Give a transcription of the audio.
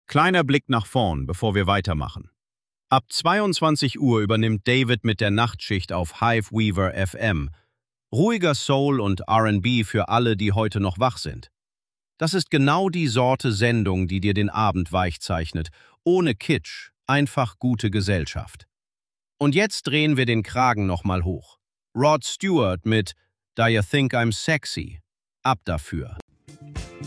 Kleiner Blick nach vorn, bevor wir weitermachen. Ab 22 Uhr übernimmt David mit der Nachtschicht auf Hive Weaver FM. Ruhiger Soul und R&B für alle, die heute noch wach sind. Das ist genau die Sorte Sendung, die dir den Abend weich zeichnet. Ohne Kitsch, einfach gute Gesellschaft. Und jetzt drehen wir den Kragen nochmal hoch. Rod Stewart mit "Do You Think I'm Sexy?" Ab dafür.